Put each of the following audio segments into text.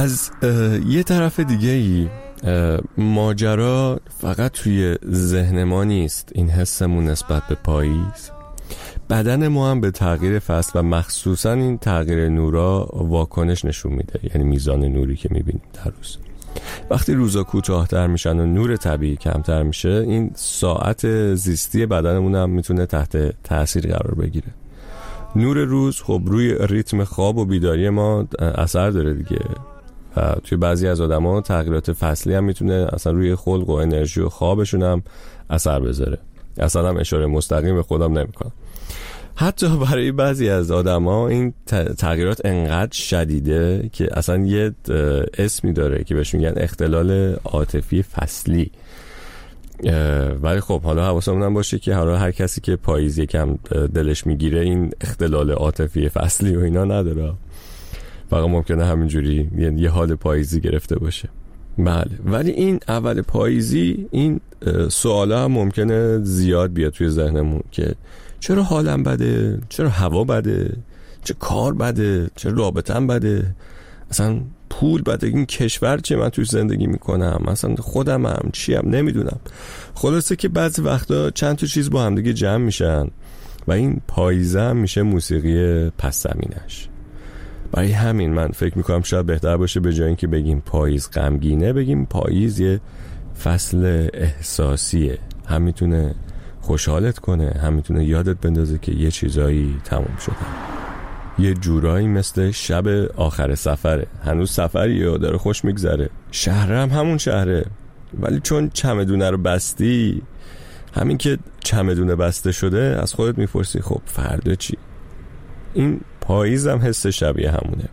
از یه طرف دیگه‌ای ماجرا فقط توی ذهن ما نیست. این حسمون نسبت به پاییز، بدن ما هم به تغییر فصل و مخصوصا این تغییر نورا واکنش نشون میده. یعنی میزان نوری که میبینیم در روز، وقتی روزا کوتاه‌تر میشن و نور طبیعی کمتر میشه، این ساعت زیستی بدنمون هم میتونه تحت تاثیر قرار بگیره. نور روز خب روی ریتم خواب و بیداری ما اثر داره دیگه. و توی بعضی از آدما تغییرات فصلی هم میتونه اصلا روی خلق و انرژی و خوابشون هم اثر بذاره. اصلا هم اشاره مستقیم به خودم نمیکنم. حتی برای بعضی از آدما این تغییرات انقدر شدیده که اصلا یه اسمی داره که بهش میگن اختلال عاطفی فصلی. ولی خب حالا حواسمون هم باشه که حالا هر کسی که پاییز یکم دلش میگیره این اختلال عاطفی فصلی و اینا نداره، فقط ممکنه همینجوری یه حال پاییزی گرفته باشه. بله، ولی این اول پاییزی این سوالا هم ممکنه زیاد بیاد توی ذهنمون که چرا حالم بده، چرا هوا بده، چه کار بده، چرا رابطم بده، اصلا پول بده، این کشور چه من توی زندگی میکنم، اصلا خودمم چیم نمیدونم. خلاصه که بعضی وقتا چند تا چیز با هم دیگه جمع میشن و این پاییزه هم میشه موسیقی پس زمینش. برای همین من فکر میکنم شاید بهتر باشه به جای اینکه بگیم پاییز غمگینه، بگیم پاییز یه فصل احساسیه. هم میتونه خوشحالت کنه، هم میتونه یادت بندازه که یه چیزایی تموم شده. یه جورایی مثل شب آخر سفره، هنوز سفریه و داره خوش میگذره، شهر هم همون شهره، ولی چون چمدونه رو بستی، همین که چمدونه بسته شده از خودت میپرسی خب فردا چی؟ این پاییز هم حس شبیه همونه.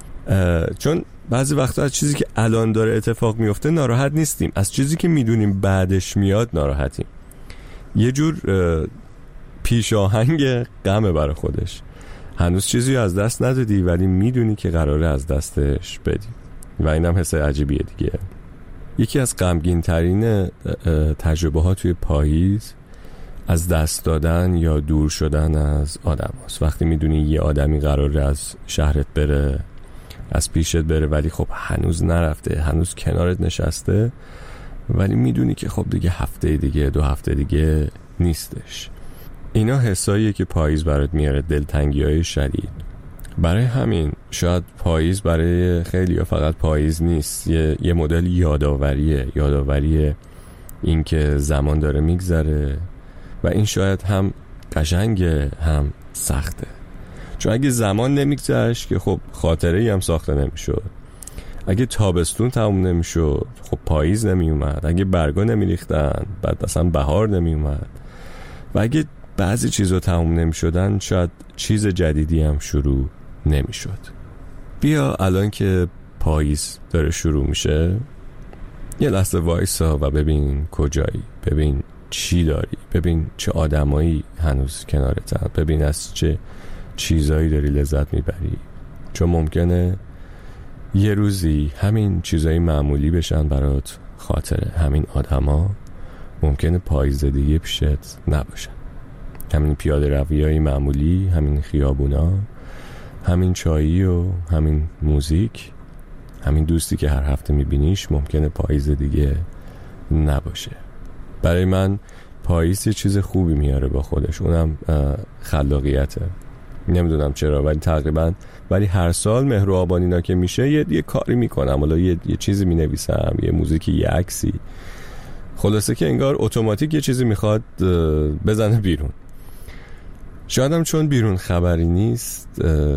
چون بعضی وقتا از چیزی که الان داره اتفاق میفته ناراحت نیستیم، از چیزی که میدونیم بعدش میاد ناراحتیم. یه جور پیش آهنگ غمه برای خودش. هنوز چیزی از دست ندادی ولی میدونی که قراره از دستش بدی و اینم حس عجیبیه دیگه. یکی از غمگین ترین تجربه ها توی پاییز از دست دادن یا دور شدن از آدم هست. وقتی میدونی یه آدمی قراره از شهرت بره، از پیشت بره، ولی خب هنوز نرفته، هنوز کنارت نشسته، ولی میدونی که خب دیگه هفته دیگه، 2 هفته دیگه نیستش. اینا حساییه که پاییز برات میاره، دلتنگی‌های شدید. برای همین شاید پاییز برای خیلی فقط پاییز نیست، یه مدل یاداوریه این که زمان داره میگذره و این شاید هم قشنگه هم سخته. چون اگه زمان نمیگذشت که خب خاطره‌ای هم ساخته نمیشد. اگه تابستون تموم نمیشد خب پاییز نمیومد. اگه برگا نمیریختن بعد اصلا بهار نمیومد. و اگه بعضی چیزا تموم نمیشدن شاید چیز جدیدی هم شروع نمیشد. بیا الان که پاییز داره شروع میشه یه لحظه وایسا و ببین کجایی، ببین چی داری، ببین چه آدمایی هنوز کنارتن، ببین از چه چیزایی داری لذت میبری. چون ممکنه یه روزی همین چیزایی معمولی بشن برات خاطره. همین آدما ممکنه پاییز دیگه پیشت نباشن. همین پیاده رویای معمولی، همین خیابونا، همین چایی و همین موزیک، همین دوستی که هر هفته میبینیش ممکنه پاییز دیگه نباشه. برای من پاییز یه چیز خوبی میاره با خودش، اونم خلاقیته. نمیدونم چرا ولی هر سال مهر و آبانینا که میشه یه کاری میکنم، حالا یه چیزی مینویسم، یه موزیکی، یه عکسی، خلاصه که انگار اتوماتیک یه چیزی میخواد بزنه بیرون. شایدم چون بیرون خبری نیست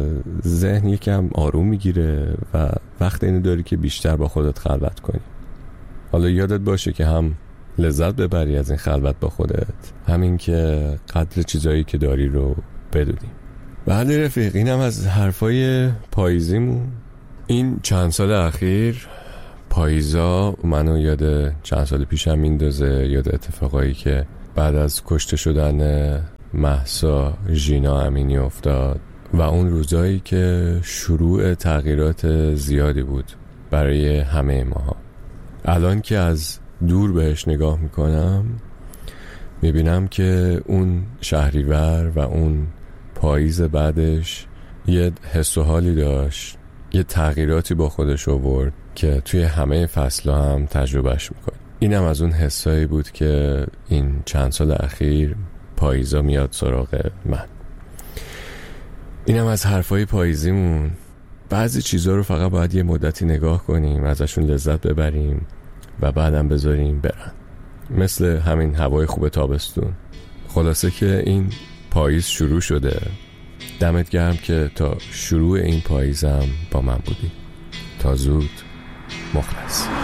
ذهن یکم آروم میگیره و وقت اینو داری که بیشتر با خودت خلوت کنی. حالا یادت باشه که هم لذت ببری از این خلوت با خودت، همین که قدر چیزایی که داری رو بدونی. بله رفیق، اینم از حرفای پاییزیمون. این چند سال اخیر پاییزا منو یاد چند سال پیشم میندازه، یاد اتفاقایی که بعد از کشته شدن مهسا ژینا امینی افتاد و اون روزایی که شروع تغییرات زیادی بود برای همه ماها. الان که از دور بهش نگاه میکنم میبینم که اون شهریور و اون پاییز بعدش یه حس و حالی داشت یه تغییراتی با خودش آورد که توی همه فصل‌ها هم تجربهش میکنه. اینم از اون حسایی بود که این چند سال اخیر پاییزا میاد سراغ من. اینم از حرفای پاییزیمون. بعضی چیزا رو فقط باید یه مدتی نگاه کنیم، ازشون لذت ببریم و بعدم بذاریم برن، مثل همین هوای خوب تابستون. خلاصه که این پاییز شروع شده. دمت گرم که تا شروع این پاییزم با من بودی. تا زود. مخلص.